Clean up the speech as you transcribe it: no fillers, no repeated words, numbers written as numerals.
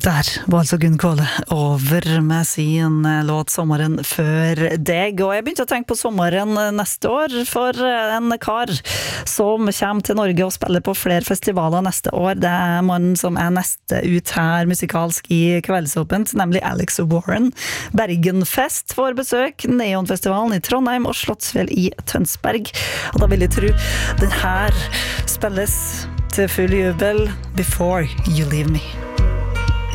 Der var altså Gunn Kvåle over med sin låt Sommeren før deg, og jeg begynte å tenke på sommeren neste år for en kar som kommer til Norge og spiller på flere festivaler neste år. Det mannen som neste ut her musikalsk i Kveldsåpent, nemlig Alex Warren. Bergenfest får besøk, Neonfestivalen i Trondheim og Slottsfjell i Tønsberg. Og da vil jeg tro den her spilles til full jubel, Before You Leave Me.